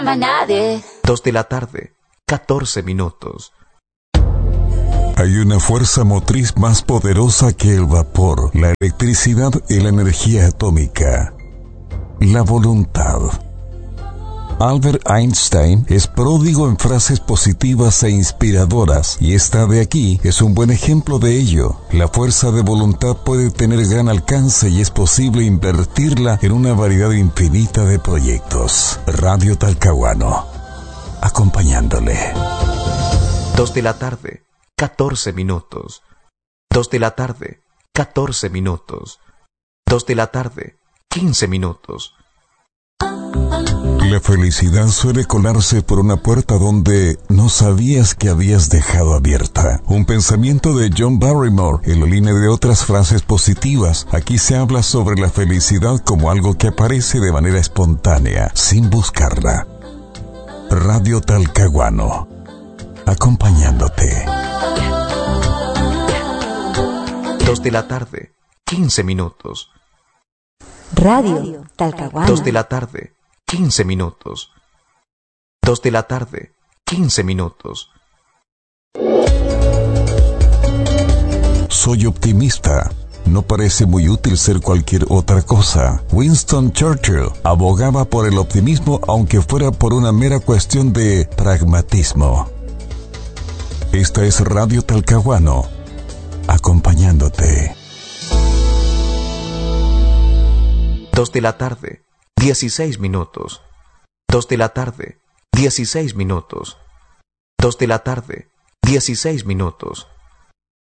Manade. 2 de la tarde, 14 minutos. Hay una fuerza motriz más poderosa que el vapor, la electricidad y la energía atómica. La voluntad. Albert Einstein es pródigo en frases positivas e inspiradoras, y esta de aquí es un buen ejemplo de ello. La fuerza de voluntad puede tener gran alcance y es posible invertirla en una variedad infinita de proyectos. Radio Talcahuano, acompañándole. 2 de la tarde, 14 minutos. 2 de la tarde, 14 minutos. 2 de la tarde, 15 minutos. La felicidad suele colarse por una puerta donde no sabías que habías dejado abierta. Un pensamiento de John Barrymore en la línea de otras frases positivas. Aquí se habla sobre la felicidad como algo que aparece de manera espontánea, sin buscarla. Radio Talcahuano, acompañándote. 2 de la tarde, 15 minutos. Radio Talcahuano. 2 de la tarde, 15 minutos. 2 de la tarde, 15 minutos. Soy optimista. No parece muy útil ser cualquier otra cosa. Winston Churchill abogaba por el optimismo aunque fuera por una mera cuestión de pragmatismo. Esta es Radio Talcahuano, acompañándote. 2 de la tarde, 16 minutos. 2 de la tarde, 16 minutos. 2 de la tarde, 16 minutos.